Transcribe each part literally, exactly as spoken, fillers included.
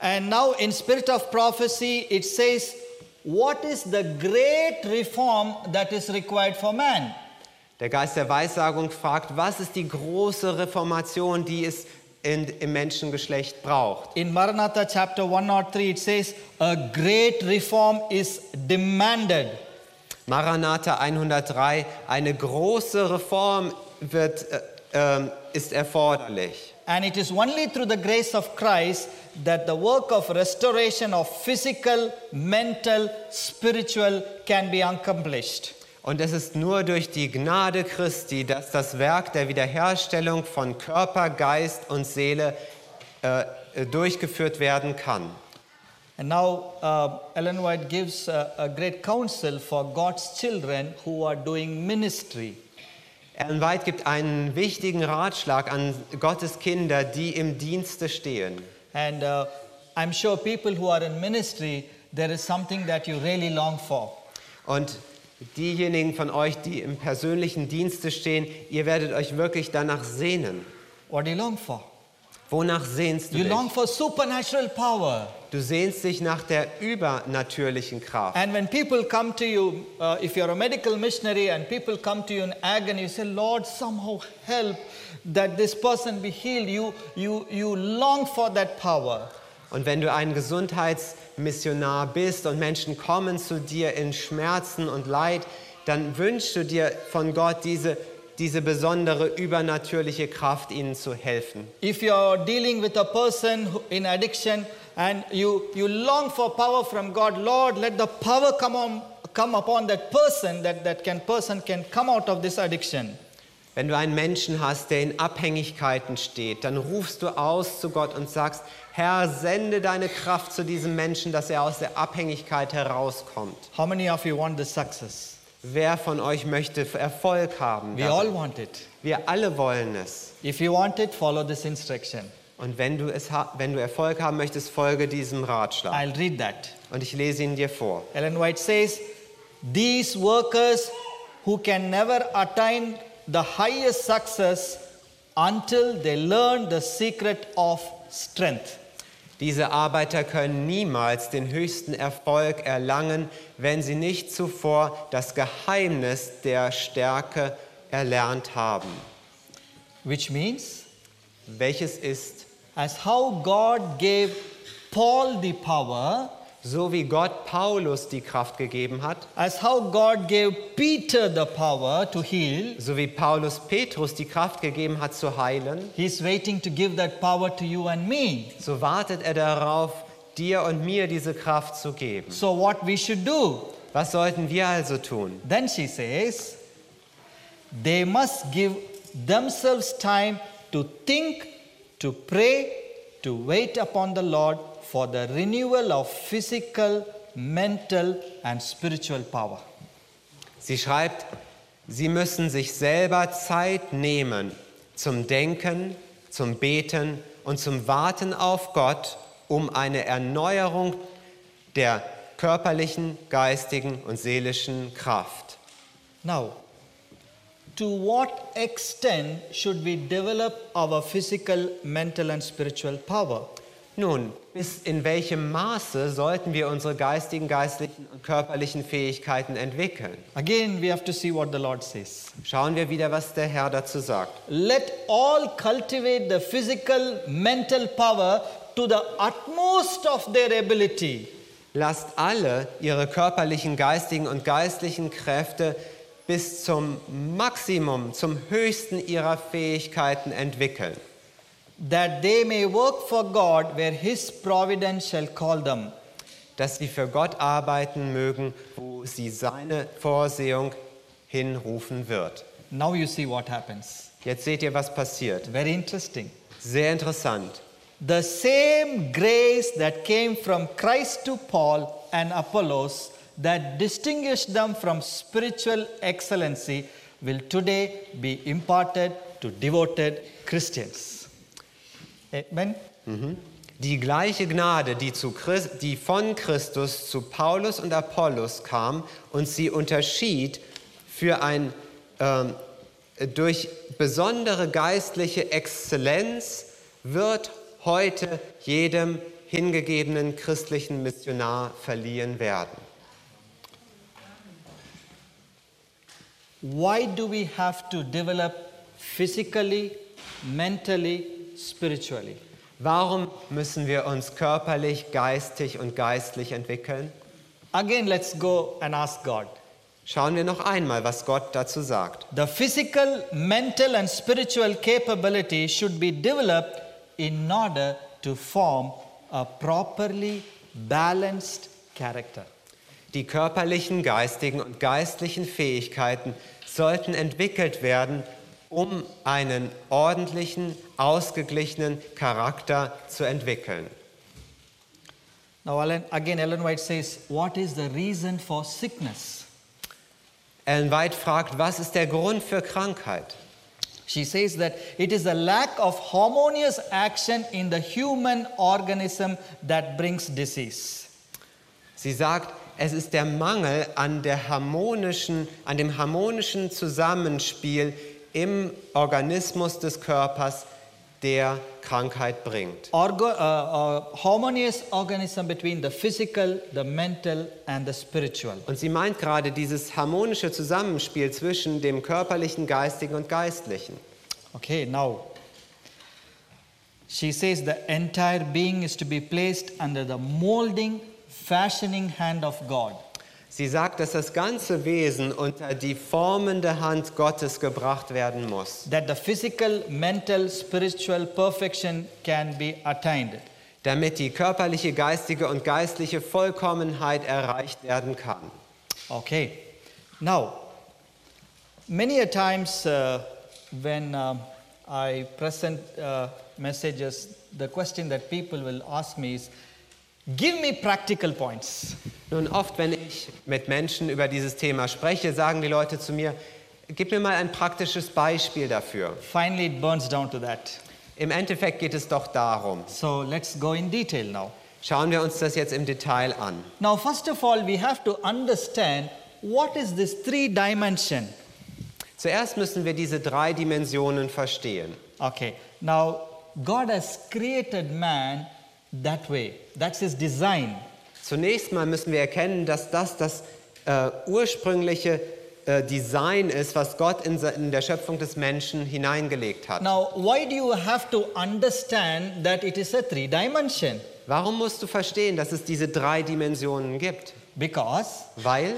And now in Spirit of Prophecy, it says, what is the great reform that is required for man? Der Geist der Weissagung fragt, was ist die große Reformation, die es in, im Menschengeschlecht braucht? In Maranatha chapter one oh three, it says, a great reform is demanded. Maranatha hundertdrei, eine große Reform wird, äh, äh, ist erforderlich. And it is only through the grace of Christ that the work of restoration of physical, mental, spiritual can be accomplished. Und es ist nur durch die Gnade Christi, dass das Werk der Wiederherstellung von Körper, Geist und Seele äh, durchgeführt werden kann. And now uh, Ellen White gives a, a great counsel for God's children who are doing ministry. Ellen White gibt einen wichtigen Ratschlag an Gottes Kinder, die im Dienste stehen. And uh, I'm sure people who are in ministry, there is something that you really long for. Und diejenigen von euch, die im persönlichen Dienste stehen, ihr werdet euch wirklich danach sehnen. What do you long for? Wonach sehnst du You dich? long for supernatural power. Du sehnst dich nach der übernatürlichen Kraft. And when people come to you, uh, if you're a medical missionary and people come to you in agony, you say, Lord, somehow help that this person be healed. You, you, you long for that power. Und wenn du ein Gesundheitsmissionar bist und Menschen kommen zu dir in Schmerzen und Leid, dann wünschst du dir von Gott diese, diese besondere übernatürliche Kraft, ihnen zu helfen. If you're dealing with a person who- in addiction and you, you long for power from God, Lord, let the power come, on, come upon that person, that that can, person can come out of this addiction. Wenn du einen Menschen hast, der in Abhängigkeiten steht, dann rufst du aus zu Gott und sagst, Herr, sende deine Kraft zu diesem Menschen, dass er aus der Abhängigkeit herauskommt. How many of you want this success? Wer von euch möchte Erfolg haben? We darin? all want it. Wir alle wollen es. If you want it, follow this instruction. Und wenn du, es ha- wenn du Erfolg haben möchtest, folge diesem Ratschlag. I'll read that. Und ich lese ihn dir vor. Ellen White says, these workers who can never attain the highest success until they learn the secret of strength. Diese Arbeiter können niemals den höchsten Erfolg erlangen, wenn sie nicht zuvor das Geheimnis der Stärke erlernt haben. Which means, Welches ist, as how God gave Paul the power, so wie Gott Paulus die Kraft gegeben hat, as how God gave Peter the power to heal, so wie Paulus Petrus die Kraft gegeben hat zu heilen, He's waiting to give that power to you and me. so wartet er darauf, dir und mir diese Kraft zu geben. So what we should do? Was sollten wir also tun? Then she says, they must give themselves time to think, to pray, to wait upon the Lord for the renewal of physical, mental and spiritual power. Sie schreibt, sie müssen sich selber Zeit nehmen zum Denken, zum Beten und zum Warten auf Gott, um eine Erneuerung der körperlichen, geistigen und seelischen Kraft. Now, to what extent should we develop our physical, mental and spiritual power? Nun, bis in welchem Maße sollten wir unsere geistigen, geistlichen und körperlichen Fähigkeiten entwickeln? Again, we have to see what the Lord says. Schauen wir wieder, was der Herr dazu sagt. Let all cultivate the physical, mental power to the utmost of their ability. Lasst alle ihre körperlichen, geistigen und geistlichen Kräfte bis zum Maximum, zum Höchsten ihrer Fähigkeiten entwickeln, that they may work for God where His providence shall call them. dass sie für Gott arbeiten mögen, wo sie seine Vorsehung hinrufen wird. Now you see what happens. Jetzt seht ihr, was passiert. Very interesting. Sehr interessant. The same grace that came from Christ to Paul and Apollos that distinguished them from spiritual excellency will today be imparted to devoted Christians. Amen. Die gleiche Gnade, die, zu Christ, die von Christus zu Paulus und Apollos kam und sie unterschied für ein, ähm, durch besondere geistliche Exzellenz, wird heute jedem hingegebenen christlichen Missionar verliehen werden. Why do we have to develop physically, mentally, spiritually? Warum müssen wir uns körperlich, geistig und geistlich entwickeln? Again, let's go and ask God. Schauen wir noch einmal, was Gott dazu sagt. The physical, mental, and spiritual capability should be developed in order to form a properly balanced character. Die körperlichen, geistigen und geistlichen Fähigkeiten sollten entwickelt werden, um einen ordentlichen, ausgeglichenen Charakter zu entwickeln. Now, Ellen- again, Ellen White says, what is the reason for sickness? Ellen White fragt, was ist der Grund für Krankheit? She says that it is a lack of harmonious action in the human organism that brings disease. Sie sagt, es ist der Mangel an, der harmonischen, an dem harmonischen Zusammenspiel im Organismus des Körpers, der Krankheit bringt. Orgo, uh, uh, harmonious organism between the physical, the mental, and the spiritual. Und sie meint gerade dieses harmonische Zusammenspiel zwischen dem körperlichen, geistigen und geistlichen. Okay, now she says the entire being is to be placed under the molding, fashioning hand of God. Sie sagt, dass das ganze Wesen unter die formende Hand Gottes gebracht werden muss, That the physical, mental, spiritual perfection can be attained. damit die körperliche, geistige und geistliche Vollkommenheit erreicht werden kann. Okay, now many a times uh, when um, I present uh, messages, the question that people will ask me is, give me practical points. Nun, oft, wenn ich mit Menschen über dieses Thema spreche, sagen die Leute zu mir, gib mir mal ein praktisches Beispiel dafür. Finally, it burns down to that. Im Endeffekt geht es doch darum. So let's go in detail now. Schauen wir uns das jetzt im Detail an. Now, first of all, we have to understand what is this three dimension. Zuerst müssen wir diese drei Dimensionen verstehen. Okay, now God has created man that way. That's his design. Zunächst mal müssen wir erkennen, dass das das äh, ursprüngliche äh, Design ist, was Gott in, in der Schöpfung des Menschen hineingelegt hat. Now, why do you have to understand that it is a three dimension? Warum musst du verstehen, dass es diese drei Dimensionen gibt? Because Weil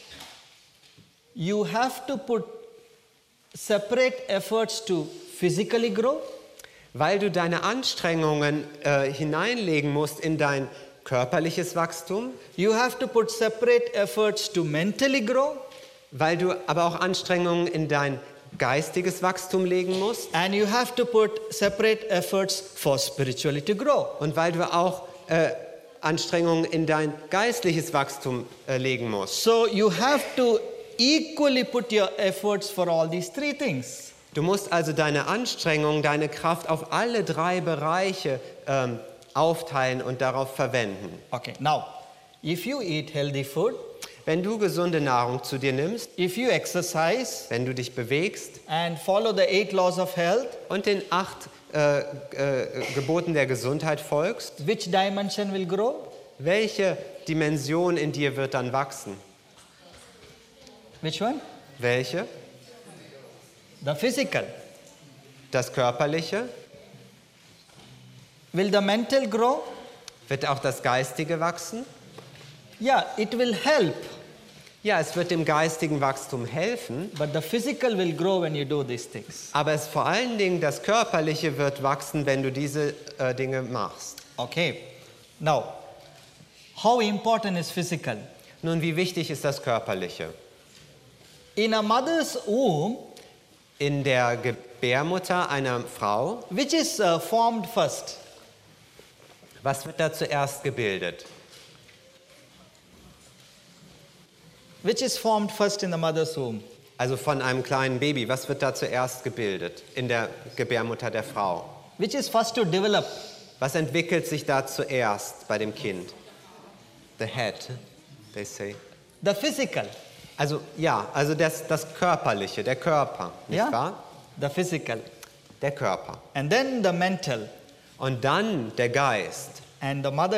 you have to put separate efforts to physically grow, Weil du deine Anstrengungen äh, hineinlegen musst in dein körperliches Wachstum, you have to put separate efforts to mentally grow, weil du aber auch Anstrengungen in dein geistiges Wachstum legen musst and you have to put separate efforts for spiritually to grow. und weil du auch äh, Anstrengungen in dein geistliches Wachstum äh, legen musst. So you have to equally put your efforts for all these three things. Du musst also deine Anstrengungen, deine Kraft auf alle drei Bereiche ähm, aufteilen und darauf verwenden. Okay, now, if you eat healthy food, Wenn du gesunde Nahrung zu dir nimmst, if you exercise wenn du dich bewegst and follow the eight laws of health, und den acht äh, äh, Geboten der Gesundheit folgst, which dimension will grow? welche Dimension in dir wird dann wachsen? Which one? Welche? The physical. Das Körperliche? Will the mental grow? Wird auch das Geistige wachsen? Yeah, it will help, Ja, es wird dem geistigen Wachstum helfen, but the physical will grow when you do these things. aber es vor allen Dingen das Körperliche wird wachsen, wenn du diese äh, Dinge machst. Okay, now, how important is physical? Nun, wie wichtig ist das Körperliche? In a mother's womb, In der Gebärmutter einer Frau, which is uh, formed first? was wird da zuerst gebildet? Which is formed first in the mother's womb? Also von einem kleinen Baby, was wird da zuerst gebildet in der Gebärmutter der Frau? Which is first to develop? Was entwickelt sich da zuerst bei dem Kind? The head, they say. The physical. Also ja, also das, das Körperliche, der Körper, nicht Yeah? wahr? The physical. Der Körper. And then the mental. Und dann der Geist. And the mother